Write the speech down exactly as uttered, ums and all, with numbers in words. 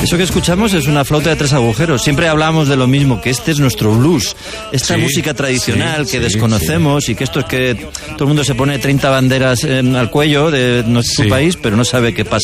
Eso que escuchamos es una flauta de tres agujeros. Siempre hablamos de lo mismo, que este es nuestro blues. Esta Sí, música tradicional sí, que sí, desconocemos sí. y que esto es que todo el mundo se pone treinta banderas eh, al cuello de nuestro Sí. país, pero no sabe qué pasa